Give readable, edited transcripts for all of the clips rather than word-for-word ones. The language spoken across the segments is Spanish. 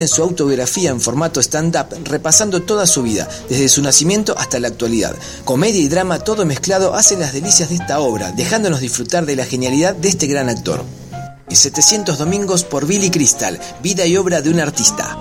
en su autobiografía en formato stand-up, repasando toda su vida, desde su nacimiento hasta la actualidad. Comedia y drama, todo mezclado, hacen las delicias de esta obra, dejándonos disfrutar de la genialidad de este gran actor. 700 domingos por Billy Crystal, vida y obra de un artista.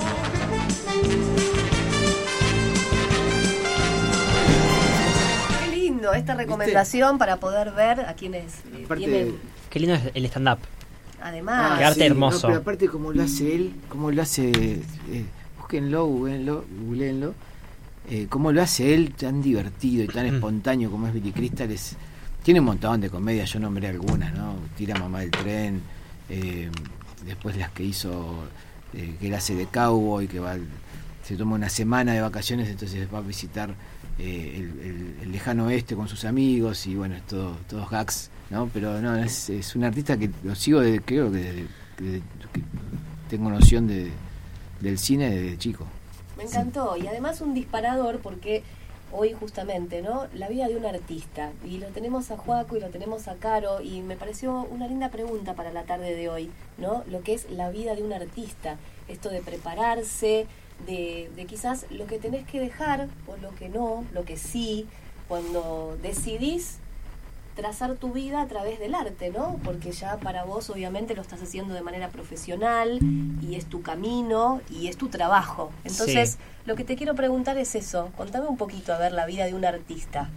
Qué lindo esta recomendación para poder ver a quienes tienen... Qué lindo es el stand-up. Además, qué arte hermoso. No, pero aparte como lo hace él, como lo hace, búsquenlo, googleenlo, como lo hace él tan divertido y tan espontáneo como es Billy Crystal. Tiene un montón de comedias, yo nombré algunas, ¿no? Tira Mamá del Tren, después las que hizo, que él hace de cowboy, que se toma una semana de vacaciones, entonces va a visitar el lejano oeste con sus amigos, y bueno, es todos gags, ¿no? Pero no, es un artista que lo sigo creo que desde que tengo noción del cine desde chico. Me encantó, y además un disparador porque hoy justamente, ¿no? La vida de un artista, y lo tenemos a Joaco y lo tenemos a Caro, y me pareció una linda pregunta para la tarde de hoy, ¿no? Lo que es la vida de un artista, esto de prepararse, de quizás lo que tenés que dejar o lo que no, lo que sí, cuando decidís trazar tu vida a través del arte, ¿no? Porque ya para vos obviamente lo estás haciendo de manera profesional y es tu camino y es tu trabajo. Entonces, lo que te quiero preguntar es eso. Contame un poquito, a ver, la vida de un artista.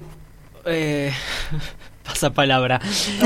Pasa palabra.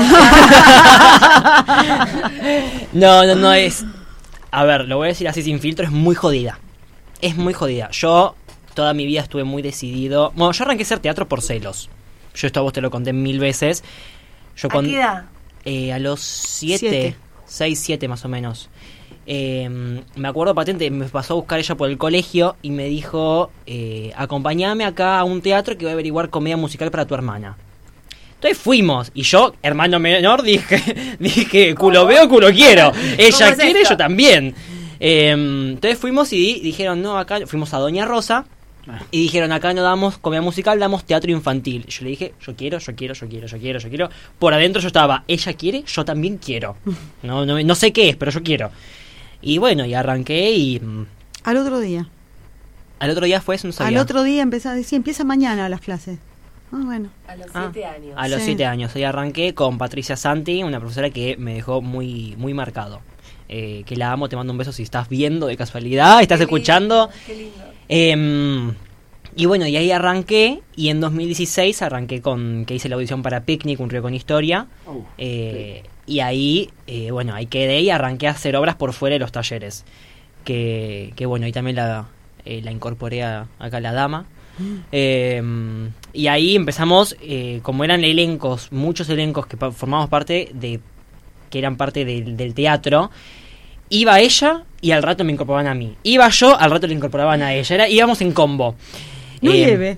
No es... A ver, lo voy a decir así sin filtro, es muy jodida. Es muy jodida. Yo toda mi vida estuve muy decidido... Bueno, yo arranqué a hacer teatro por celos. Yo esto a vos te lo conté 1000 veces. ¿A qué edad? A los 6, 7 más o menos. Me acuerdo patente, me pasó a buscar ella por el colegio y me dijo, acompáñame acá a un teatro que voy a averiguar comedia musical para tu hermana. Entonces fuimos, y yo, hermano menor, dije culo veo, culo quiero. Ella quiere, yo también. Entonces fuimos y dijeron, no, acá fuimos a Doña Rosa. Y dijeron, acá no damos comedia musical, damos teatro infantil. Yo le dije, yo quiero. Por adentro yo estaba, ella quiere, yo también quiero. No sé qué es, pero yo quiero. Y bueno, y arranqué y... Al otro día fue eso, no sabía. Al otro día empieza mañana las clases. Bueno. A los 7 años. A los 7 años. Ahí arranqué con Patricia Santi, una profesora que me dejó muy, muy marcado. Que la amo, te mando un beso si estás viendo de casualidad, estás escuchando. Qué lindo. Y bueno, y ahí arranqué, y en 2016 arranqué que hice la audición para Picnic, un río con historia. Y ahí, ahí quedé y arranqué a hacer obras por fuera de los talleres. Que bueno, ahí también la incorporé acá a la dama. Y ahí empezamos, como eran elencos, muchos elencos que formamos parte que eran parte del teatro. Iba ella y al rato me incorporaban a mí. Iba yo, al rato le incorporaban a ella. Íbamos en combo. No lleve.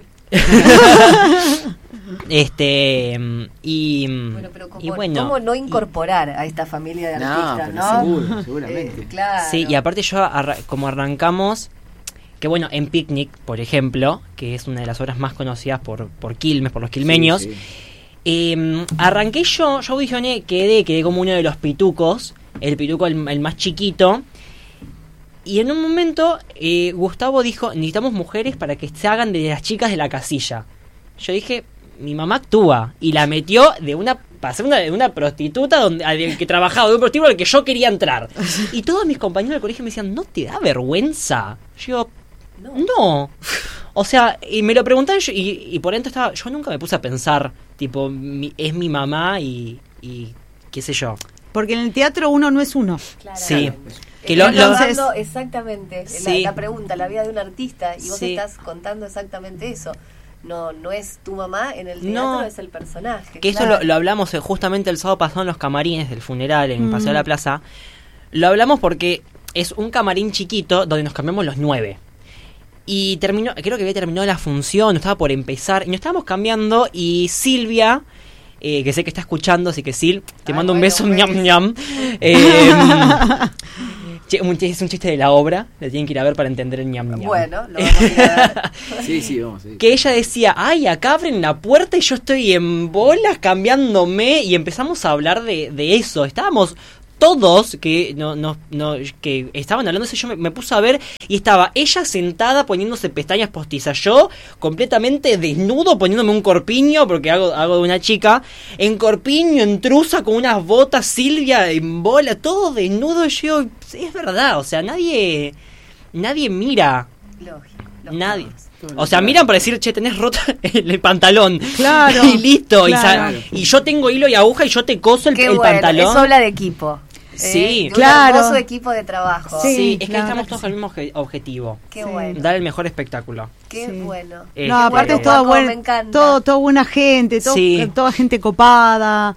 ¿Cómo no incorporar a esta familia de artistas, no? Seguramente. Claro. Sí, y aparte yo, como arrancamos, que bueno, en Picnic, por ejemplo, que es una de las obras más conocidas por Quilmes, por los quilmeños, arranqué yo audicioné, quedé como uno de los pitucos, el pituco el más chiquito, y en un momento Gustavo dijo, necesitamos mujeres para que se hagan de las chicas de la casilla. Yo dije, mi mamá actúa, y la metió de una prostituta que trabajaba, de un prostíbulo al que yo quería entrar. Y todos mis compañeros del colegio me decían, ¿no te da vergüenza? Yo no. O sea, y me lo preguntaban y por dentro estaba, yo nunca me puse a pensar, tipo, es mi mamá y qué sé yo. Porque en el teatro uno no es uno. Claro. Sí. Exactamente, sí. la pregunta, la vida de un artista, y vos estás contando exactamente eso. No es tu mamá en el teatro, es el personaje. Que claro. Esto lo hablamos justamente el sábado pasado en los camarines del funeral en Paseo de la Plaza. Lo hablamos porque es un camarín chiquito donde nos cambiamos los 9. Y creo que había terminado la función, estaba por empezar, y nos estábamos cambiando, y Silvia, que sé que está escuchando, así que Sil, te mando un beso, ñam ñam. Es un chiste de la obra, la tienen que ir a ver para entender el ñam ñam. Bueno, lo vamos a ir a ver. Sí, vamos a ir. Que ella decía, ay, acá abren la puerta y yo estoy en bolas cambiándome, y empezamos a hablar de eso. Estábamos todos que que estaban hablando de eso, yo me puse a ver y estaba ella sentada poniéndose pestañas postizas, yo completamente desnudo poniéndome un corpiño, porque hago de una chica, en corpiño, en trusa, con unas botas, Silvia en bola, todo desnudo. Yo, es verdad, o sea, nadie mira. Lógico. Nadie. O sea, miran para decir, che, tenés roto el pantalón. Claro. Y listo. Claro. Y yo tengo hilo y aguja y yo te coso el Bueno, pantalón. eso habla de equipo. Sí, de claro. Un hermoso equipo de trabajo. Sí, es que claro estamos que todos sí. al mismo objetivo. Qué Sí. bueno. Dar el mejor espectáculo. Qué Sí. bueno. No, aparte es Paco, toda me encanta. toda buena gente, Sí. toda gente copada.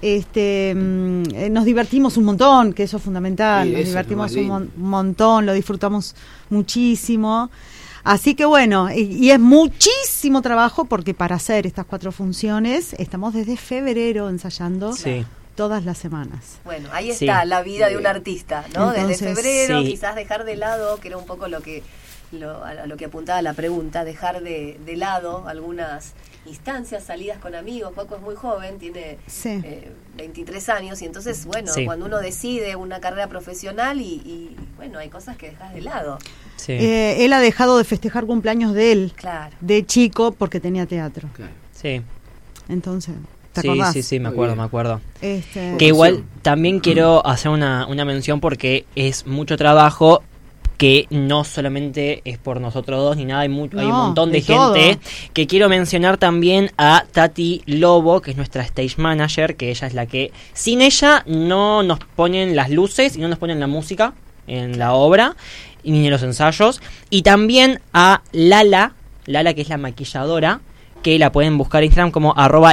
Nos divertimos un montón, que eso es fundamental. Sí, Nos eso es divertimos lo más un montón, lo disfrutamos muchísimo. Así que bueno, y es muchísimo trabajo porque para hacer estas 4 funciones estamos desde febrero ensayando Sí. todas las semanas. Bueno, ahí Sí. está la vida de un artista, ¿no? Entonces, Desde febrero, sí. quizás dejar de lado, que era un poco a lo que apuntaba la pregunta, dejar de lado algunas instancias, salidas con amigos. Paco es muy joven, tiene Sí. 23 años, y entonces, bueno, Sí. cuando uno decide una carrera profesional y bueno, hay cosas que dejas de lado. Sí. Él ha dejado de festejar cumpleaños de él, Claro. de chico, porque tenía teatro. Claro. Sí. Entonces, ¿te acordás? Sí, me Muy acuerdo. bien. Que igual también quiero hacer una mención porque es mucho trabajo que no solamente es por nosotros dos ni nada, hay un montón de de todo. gente que quiero mencionar también a Tati Lobo, que es nuestra stage manager, que ella es la que, sin ella no nos ponen las luces y no nos ponen la música en la obra ni en los ensayos, y también a Lala, que es la maquilladora, que la pueden buscar en Instagram como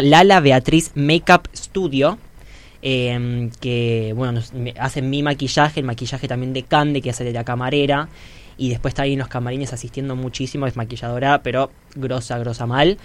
@LalaBeatrizMakeupStudio. Que bueno, hacen mi maquillaje, el maquillaje también de Cande, que hace de la camarera, y después está ahí en los camarines asistiendo muchísimo, es maquilladora, pero grosa mal,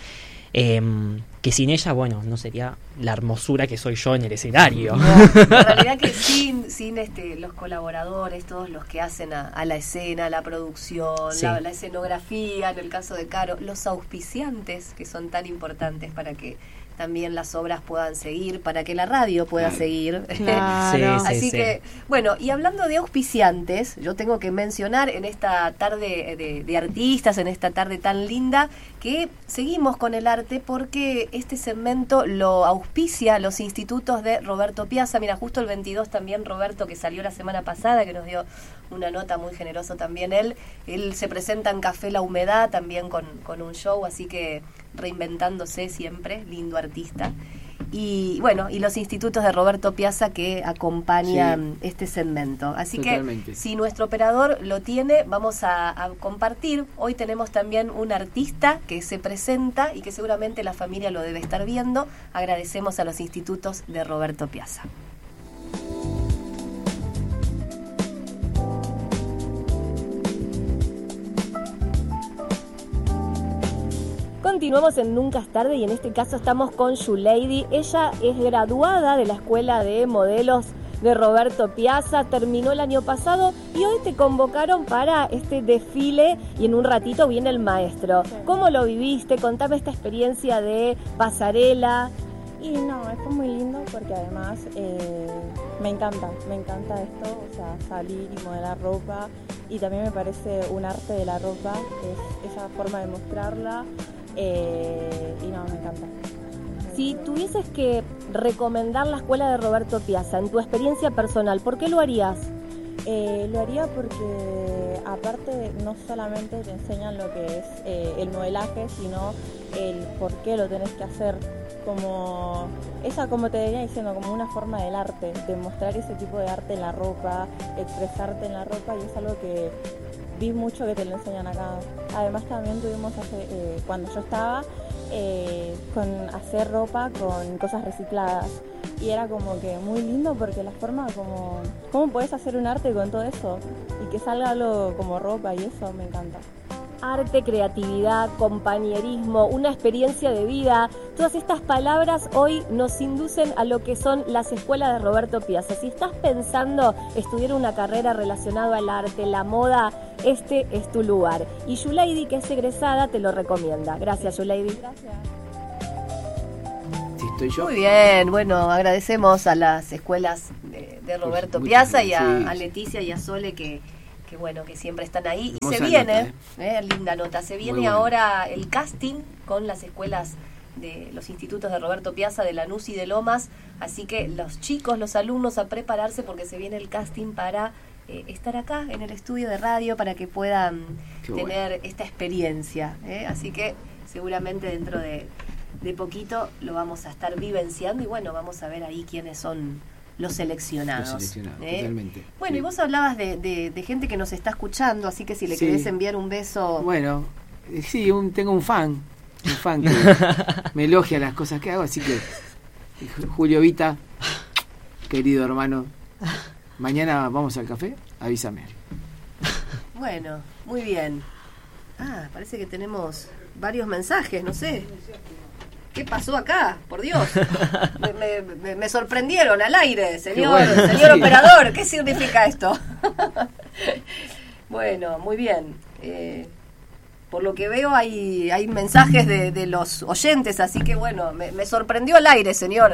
que sin ella, bueno, no sería la hermosura que soy yo en el escenario. En realidad que sin los colaboradores, todos los que hacen a la escena, la producción, Sí. la escenografía, en el caso de Caro, los auspiciantes, que son tan importantes para que también las obras puedan seguir, para que la radio pueda seguir. Claro. Sí, Así sí. que, bueno, y hablando de auspiciantes, yo tengo que mencionar en esta tarde de artistas, en esta tarde tan linda, que seguimos con el arte porque este segmento lo auspicia los institutos de Roberto Piazza. Mira, justo el 22 también Roberto, que salió la semana pasada, que nos dio una nota muy generosa también él se presenta en Café La Humedad también con un show, así que reinventándose siempre, lindo artista. Y bueno, y los institutos de Roberto Piazza que acompañan este segmento. Así Totalmente. que si nuestro operador lo tiene, vamos a compartir. Hoy tenemos también un artista que se presenta y que seguramente la familia lo debe estar viendo. Agradecemos a los institutos de Roberto Piazza. Continuamos en Nunca es Tarde y en este caso estamos con Yuleidi. Ella es graduada de la Escuela de Modelos de Roberto Piazza, terminó el año pasado y hoy te convocaron para este desfile y en un ratito viene el maestro. ¿Cómo lo viviste? Contame esta experiencia de pasarela. Y no, fue muy lindo porque además me encanta esto, o sea, salir y modelar ropa, y también me parece un arte de la ropa, que es esa forma de mostrarla, y no, me encanta. Si tuvieses que recomendar la Escuela de Roberto Piazza en tu experiencia personal, ¿por qué lo harías? Lo haría porque aparte no solamente te enseñan lo que es el modelaje, sino el por qué lo tenés que hacer, como esa, como te venía diciendo, como una forma del arte, de mostrar ese tipo de arte en la ropa, expresarte en la ropa, y es algo que vi mucho que te lo enseñan acá. Además también tuvimos cuando yo estaba con hacer ropa con cosas recicladas, y era como que muy lindo porque la forma como cómo podés hacer un arte con todo eso y que salga algo como ropa, y eso me encanta. Arte, creatividad, compañerismo, una experiencia de vida. Todas estas palabras hoy nos inducen a lo que son las escuelas de Roberto Piazza. Si estás pensando estudiar una carrera relacionada al arte, la moda, este es tu lugar. Y Yuleidi, que es egresada, te lo recomienda. Gracias, Yuleidi. Gracias. estoy yo. Muy bien, bueno, agradecemos a las escuelas de Roberto Muchas Piazza y gracias, sí. a Leticia y a Sole que bueno, que siempre están ahí. Y se Hermosa viene, nota, linda nota, se viene Muy buena. ahora el casting con las escuelas de los institutos de Roberto Piazza, de Lanús y de Lomas, así que los chicos, los alumnos a prepararse porque se viene el casting para estar acá en el estudio de radio para que puedan Qué tener esta experiencia, así que seguramente dentro de poquito lo vamos a estar vivenciando y bueno, vamos a ver ahí quiénes son los seleccionados. Totalmente. Bueno, Sí. y vos hablabas de gente que nos está escuchando, así que si le Sí. querés enviar un beso... Bueno, sí, tengo un fan que me elogia las cosas que hago, así que Julio Vita, querido hermano, mañana vamos al café, avísame. Bueno, muy bien. Parece que tenemos varios mensajes, no sé. ¿Qué pasó acá? Por Dios. Me sorprendieron al aire, señor, bueno. señor Sí. operador. ¿Qué significa esto? Bueno, muy bien. Por lo que veo hay mensajes de los oyentes, así que bueno, me sorprendió al aire, señor.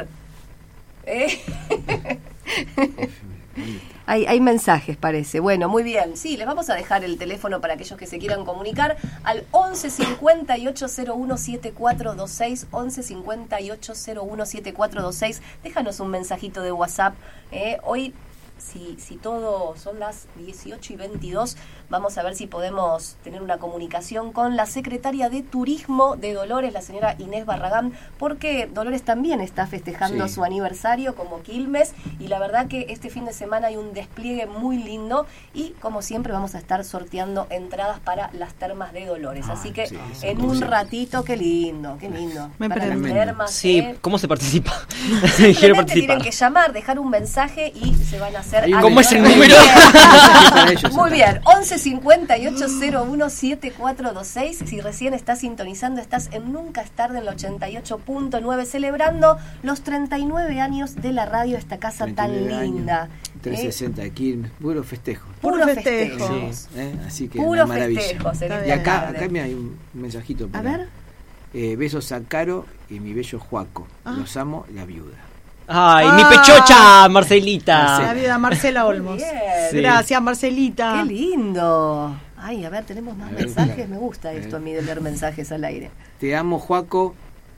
Hay mensajes, parece. Bueno, muy bien. Sí, les vamos a dejar el teléfono para aquellos que se quieran comunicar al 11 58 01 7426, 11 58 01 7426. Déjanos un mensajito de WhatsApp. Hoy, si todo son las 18:22, vamos a ver si podemos tener una comunicación con la secretaria de Turismo de Dolores, la señora Inés Barragán, porque Dolores también está festejando Sí. su aniversario como Quilmes, y la verdad que este fin de semana hay un despliegue muy lindo y como siempre vamos a estar sorteando entradas para las termas de Dolores, así que sí, en un ratito, qué lindo Me para las prende. termas. Sí, ¿cómo se participa? Quiero Simplemente tienen participar. que llamar, dejar un mensaje y se van a hacer... Hay un- ¿Cómo es el Muy número? bien. Para ellos, Muy acá. bien, 11 58 01 7426. Si recién estás sintonizando, estás en Nunca es tarde en la 88.9, celebrando los 39 años de la radio, esta casa tan 39 años, linda. 360 de Quilmes, puro festejo. Puro Puro festejo. festejo. Así que Puro una maravilla. festejo. Está Y bien. acá me hay un mensajito. A para- ver. Besos a Caro y mi bello Juaco. Los amo, la viuda. Ay, Ah. mi pechocha, Marcelita. La vida Marcela Olmos. Bien. Sí. Gracias, Marcelita. Qué lindo. Ay, a ver, tenemos más A ver, mensajes. claro. Me gusta A ver. esto a mí de leer mensajes al aire. Te amo, Juaco.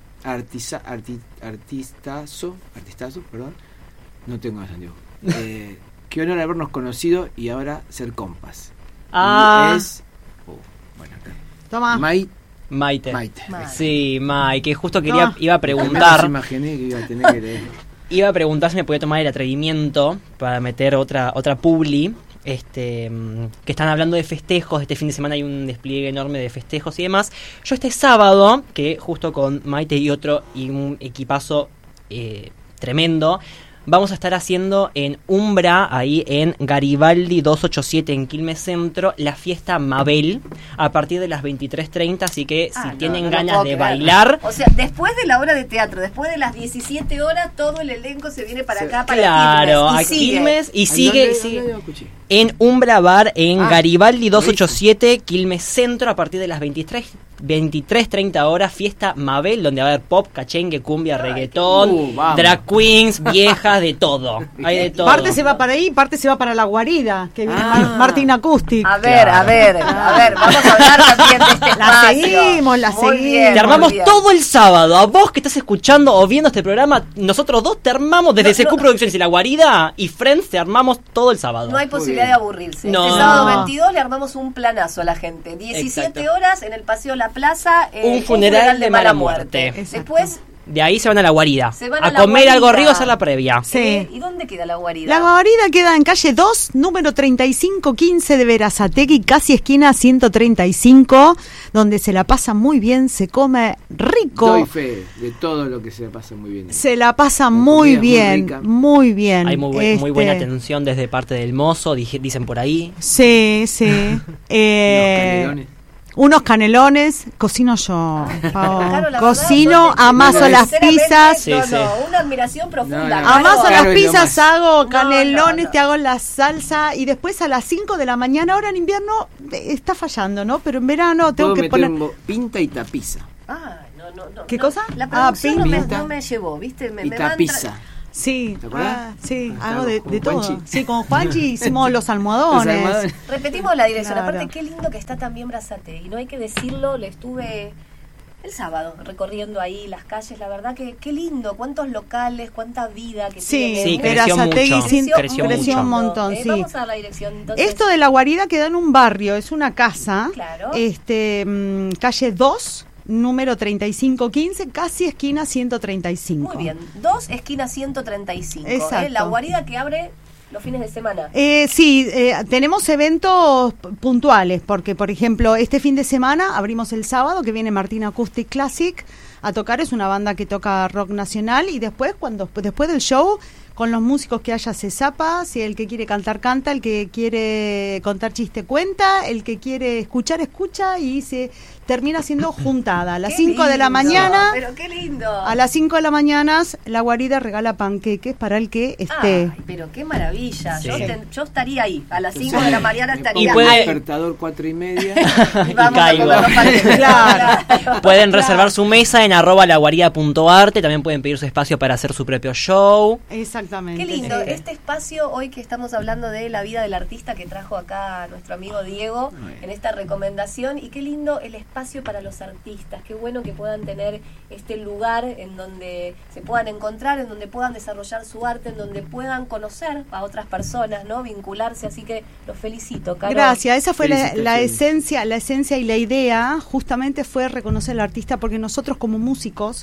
Artistazo, perdón. No tengo más anteojos. Qué honor habernos conocido y ahora ser compas. Ah. Y es. Bueno, acá. Toma. Maite. Maite. Sí, Mai, que justo No. iba a No preguntar. se imaginé que iba a tener que leer. Iba a preguntar si me podía tomar el atrevimiento para meter otra publi. Que están hablando de festejos. Este fin de semana hay un despliegue enorme de festejos y demás. Yo este sábado, que justo con Maite y un equipazo tremendo, vamos a estar haciendo en Umbra, ahí en Garibaldi 287 en Quilmes Centro, la fiesta Mabel a partir de las 23:30, así que si tienen no lo ganas puedo de creer. bailar, O sea, después de la hora de teatro, después de las 17 horas, todo el elenco se viene para acá, para claro, a Quilmes. Y sigue. Quilmes y ¿En sigue, dónde? sigue. ¿Dónde lo escuché? En Umbra Bar, en Ah, Garibaldi 287, Quilmes Centro, a partir de las 23:30 horas, fiesta Mabel, donde va a haber pop, cachengue, cumbia, reggaetón, vamos. drag queens, viejas, de todo. Hay de todo. Parte se va para ahí, parte se va para la guarida, que viene Ah. Martín Acoustic. A ver, vamos a hablar también de este La espacio. seguimos, la Muy seguimos. bien, Te armamos muy bien. todo el sábado. A vos que estás escuchando o viendo este programa, nosotros dos te armamos desde SQ Producciones y La Guarida y Friends, te armamos todo el sábado. No hay posibilidad de bien. aburrirse. No. Este sábado 22 le armamos un planazo a la gente. 17 Exacto. horas en el Paseo La Plaza. Un funeral de mala muerte. Exacto. Después De ahí se van a La Guarida. se van a la comer guarida. algo rico, a hacer la previa. Sí. ¿Y dónde queda la guarida? La guarida queda en calle 2, número 3515 de Verazategui, casi esquina 135, donde se la pasa muy bien, se come rico. Doy fe de todo lo que se pasa muy bien. Se la pasa La muy comida es muy bien, rica. muy bien. Hay muy buena atención desde parte del mozo, dicen por ahí. Sí, sí. Los canelones. Unos canelones, cocino yo, Pau. Claro, la Cocino, verdad, yo amaso no, las sinceramente, pizzas. Sí, no, sí. no, una admiración profunda. No, no. Claro. Amaso Claro, las es lo pizzas, más. hago No, canelones, no. te hago la salsa y después a las 5 de la mañana, ahora en invierno está fallando, ¿no? Pero en verano tengo Puedo que meter poner... pinta y tapiza. Ah, no, ¿Qué cosa? La producción pinta. no me llevó, ¿viste? Y tapiza. Sí, ¿Te acuerdas? sí, Ah, hago de con todo. Juanchi. Sí, con Juanchi hicimos los almohadones. Repetimos la dirección. Claro. Aparte, qué lindo que está también Brazate. Y no hay que decirlo, le estuve el sábado recorriendo ahí las calles. La verdad que qué lindo. Cuántos locales, cuánta vida que Sí, tiene. Sí, pero creció mucho. creció un montón, sí. Vamos a dar la dirección. Entonces, Esto de la guarida queda en un barrio, es una casa, Claro. Calle 2, número 3515, casi esquina 135. muy bien. 2, esquina 135. Exacto. La guarida que abre los fines de semana. Sí, tenemos eventos puntuales, porque por ejemplo, este fin de semana abrimos el sábado, que viene Martín Acoustic Classic a tocar, es una banda que toca rock nacional, y después del show, con los músicos que haya se zapa, si el que quiere cantar canta, el que quiere contar chiste cuenta, el que quiere escuchar escucha, y se termina siendo juntada a las 5 de la lindo, mañana. Pero qué lindo. A las 5 de la mañana la guarida regala panqueques para el que esté. Ay, pero qué maravilla. Sí. Yo estaría ahí. A las 5 de la mañana Y estaría puede- ahí. Despertador 4:30. Y vamos a caigo. comer los panqueques. Claro. Pueden reservar su mesa en @laguarida.arte. También pueden pedir su espacio para hacer su propio show. Exactamente. Qué lindo, Sí. este espacio hoy que estamos hablando de la vida del artista que trajo acá nuestro amigo Diego en esta recomendación, y qué lindo el espacio para los artistas, qué bueno que puedan tener este lugar en donde se puedan encontrar, en donde puedan desarrollar su arte, en donde puedan conocer a otras personas, ¿no? Vincularse, así que los felicito, Caro. Gracias, esa fue la Felicitaciones. esencia y la idea, justamente fue reconocer al artista, porque nosotros como músicos,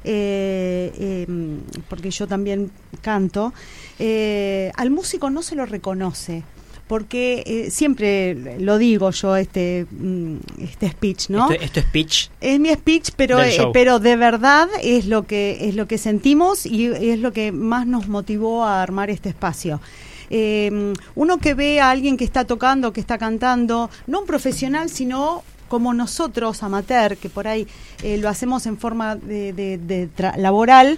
porque yo también canto, al músico no se lo reconoce, porque siempre lo digo yo, este speech, ¿no? Esto es pitch. Es mi speech, pero Del show. pero de verdad es lo que sentimos, y es lo que más nos motivó a armar este espacio. Uno que ve a alguien que está tocando, que está cantando, no un profesional, sino como nosotros, amateur, que por ahí lo hacemos en forma de laboral,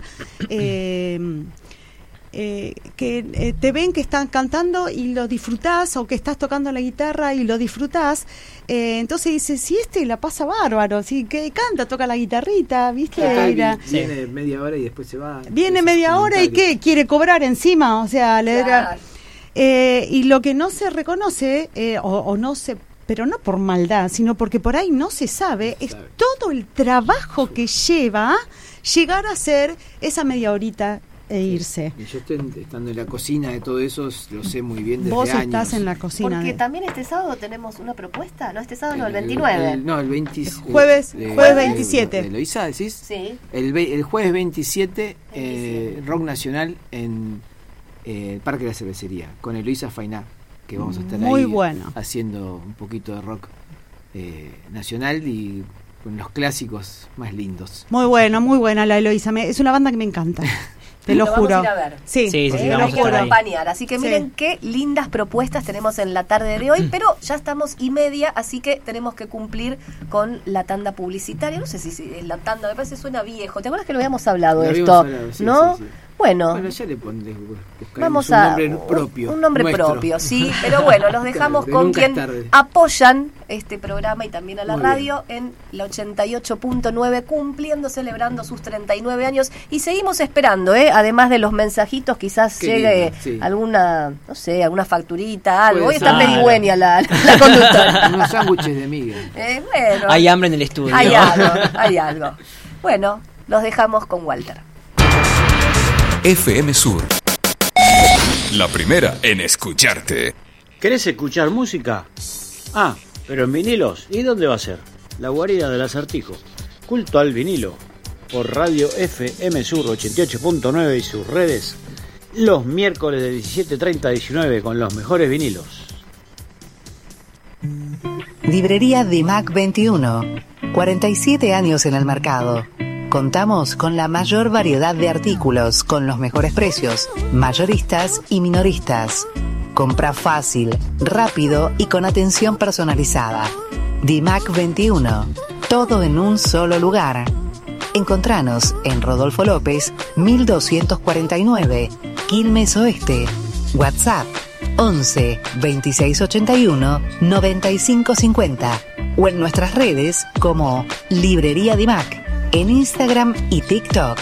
que te ven que están cantando y lo disfrutás, o que estás tocando la guitarra y lo disfrutás, entonces dices, si la pasa bárbaro, si que canta, toca la guitarrita, ¿viste? Total, Y viene media hora y después se va. viene Esos media hora y comentarios. ¿qué? Quiere cobrar encima, o sea, Claro. y lo que no se reconoce, o no se, pero no por maldad, sino porque por ahí no se sabe, es todo el trabajo que lleva llegar a ser esa media horita e irse. Y yo estoy estando en la cocina de todo eso, lo sé muy bien desde Vos años. estás en la cocina. Porque también este sábado tenemos una propuesta, no este sábado, no, el 29. El 20, Jueves 27. ¿De Eloísa decís? Sí. El jueves 27, Rock Nacional en el Parque de la Cervecería, con Eloísa Fainá, que vamos a estar Muy ahí bueno. haciendo un poquito de rock nacional y con los clásicos más lindos. Muy buena la Eloísa, es una banda que me encanta. Te lo Lo juro. vamos a ir a ver. Sí, Sí, sí, te lo vamos a hay que estar ahí. acompañar, así que Sí. miren qué lindas propuestas tenemos en la tarde de hoy, pero ya estamos 1:30, así que tenemos que cumplir con la tanda publicitaria. No sé si es la tanda, me parece suena viejo. ¿Te acuerdas que lo habíamos hablado Lo de habíamos esto? hablado, sí, ¿No? sí, sí. Bueno, Ya le buscaremos vamos un a nombre propio. un nombre nuestro. propio, sí, pero bueno, los dejamos Claro, con nunca quien es tarde. apoyan este programa y también a la Muy radio en la 88.9, cumpliendo, celebrando sus 39 años, y seguimos esperando, además de los mensajitos, quizás Qué llegue lindo, sí. alguna, no sé, alguna facturita, algo. Puede Hoy está ser. pedigüeña la conductora. Unos sándwiches de miga. Bueno, Hay hambre en el estudio. hay algo. Bueno, los dejamos con Walter. FM Sur. La primera en escucharte. ¿Querés escuchar música? Ah, pero en vinilos. ¿Y dónde va a ser? La guarida del Acertijo. Culto al vinilo. Por Radio FM Sur 88.9 y sus redes. Los miércoles de 17:30 a 19 con los mejores vinilos. Librería Dimac 21. 47 años en el mercado. Contamos con la mayor variedad de artículos, con los mejores precios, mayoristas y minoristas. Compra fácil, rápido y con atención personalizada. Dimac 21. Todo en un solo lugar. Encontranos en Rodolfo López, 1249, Quilmes Oeste. WhatsApp 11 2681 9550 o en nuestras redes como Librería Dimac. en Instagram y TikTok.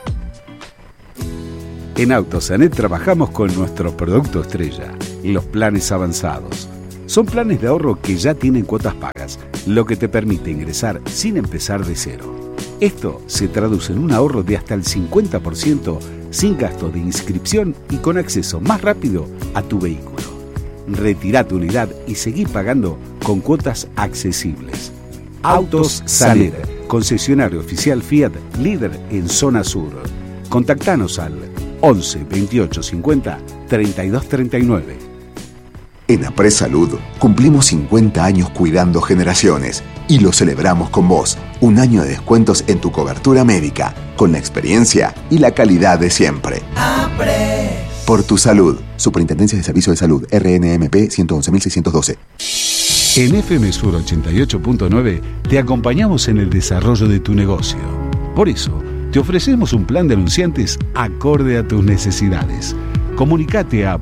En Autosanet trabajamos con nuestro producto estrella, los planes avanzados. Son planes de ahorro que ya tienen cuotas pagas, lo que te permite ingresar sin empezar de cero. Esto se traduce en un ahorro de hasta el 50% sin gasto de inscripción y con acceso más rápido a tu vehículo. Retirá tu unidad y seguí pagando con cuotas accesibles. Autos Sanet, concesionario oficial Fiat, líder en zona sur. Contactanos al 11 28 50 32 39. En Apres Salud cumplimos 50 años cuidando generaciones y lo celebramos con vos. Un año de descuentos en tu cobertura médica, con la experiencia y la calidad de siempre. Apres. Por tu salud. Superintendencia de Servicio de Salud, RNMP 111.612. En FM Sur 88.9 te acompañamos en el desarrollo de tu negocio. Por eso, te ofrecemos un plan de anunciantes acorde a tus necesidades. Comunicate a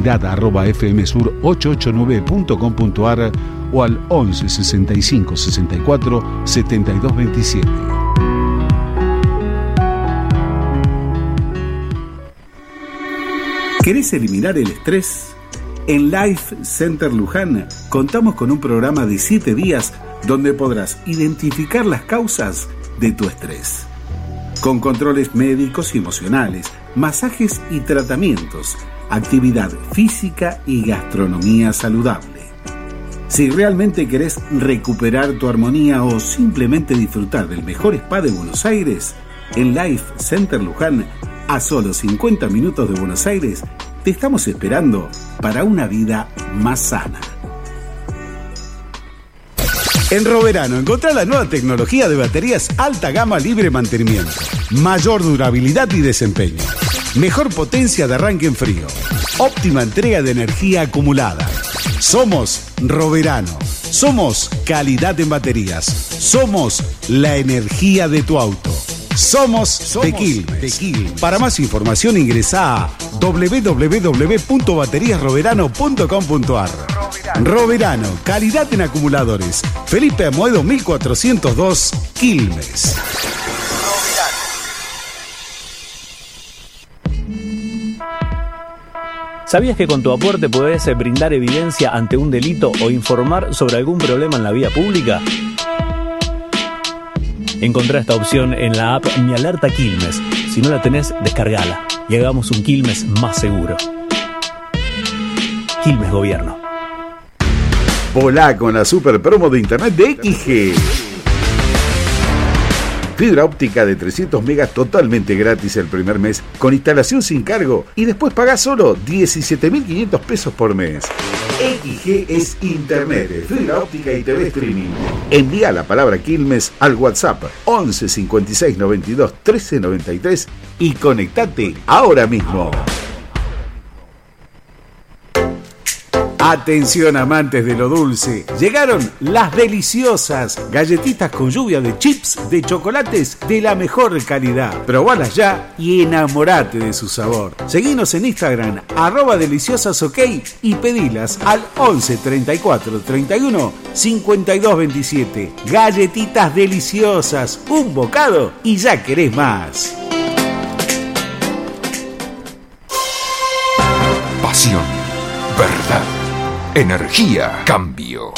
publicidad@fmsur889.com.ar o al 11 65 64 72 27. ¿Querés eliminar el estrés? En Life Center Luján contamos con un programa de 7 días donde podrás identificar las causas de tu estrés. Con controles médicos y emocionales, masajes y tratamientos, actividad física y gastronomía saludable. Si realmente querés recuperar tu armonía o simplemente disfrutar del mejor spa de Buenos Aires, en Life Center Luján, a solo 50 minutos de Buenos Aires, te estamos esperando para una vida más sana. En Roverano encontrá la nueva tecnología de baterías alta gama libre mantenimiento, mayor durabilidad y desempeño, mejor potencia de arranque en frío, óptima entrega de energía acumulada. Somos Roverano, somos calidad en baterías, somos la energía de tu auto. Somos de Quilmes. Para más información ingresá a www.bateriasroverano.com.ar. Roverano, calidad en acumuladores. Felipe Amoedo 1402, Quilmes. ¿Sabías que con tu aporte podés brindar evidencia ante un delito o informar sobre algún problema en la vía pública? Encontrá esta opción en la app Mi Alerta Quilmes. Si no la tenés, descargala y hagamos un Quilmes más seguro. Quilmes Gobierno. Volá con la super promo de internet de XG. Fibra óptica de 300 megas totalmente gratis el primer mes, con instalación sin cargo, y después pagás solo 17.500 pesos por mes. XG es internet, fibra óptica y TV streaming. Envía la palabra Quilmes al WhatsApp 11 56 92 13 93 y conectate ahora mismo. Atención amantes de lo dulce, llegaron las deliciosas galletitas con lluvia de chips de chocolates de la mejor calidad. Probalas ya y enamorate de su sabor. Seguinos en Instagram @deliciosasok y pedilas al 11 34 31 52 27. Galletitas deliciosas, un bocado y ya querés más. Pasión, verdad, energía, cambio.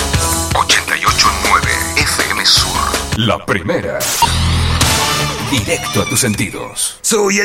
88.9 FM Sur. La primera. Directo a tus sentidos. Soy el